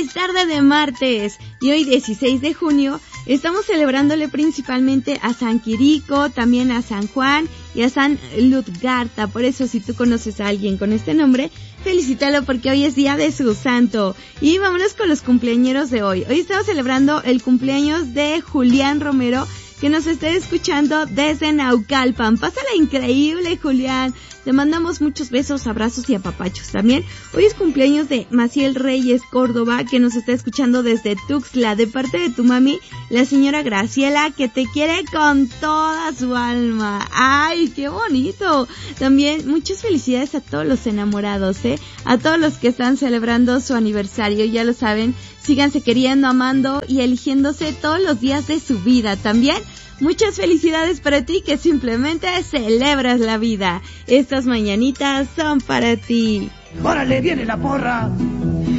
Feliz tarde de martes. Y hoy 16 de junio estamos celebrándole principalmente a San Quirico, también a San Juan y a San Lutgarta. Por eso, si tú conoces a alguien con este nombre, felicítalo porque hoy es día de su santo. Y vámonos con los cumpleañeros de hoy. Hoy estamos celebrando el cumpleaños de Julián Romero, que nos está escuchando desde Naucalpan. Pásala increíble, Julián. Te mandamos muchos besos, abrazos y apapachos también. Hoy es cumpleaños de Maciel Reyes Córdoba, que nos está escuchando desde Tuxtla, de parte de tu mami, la señora Graciela, que te quiere con toda su alma. ¡Ay, qué bonito! También muchas felicidades a todos los enamorados, a todos los que están celebrando su aniversario. Ya lo saben, síganse queriendo, amando y eligiéndose todos los días de su vida. También muchas felicidades para ti que simplemente celebras la vida. Estas mañanitas son para ti. ¡Órale, viene la porra!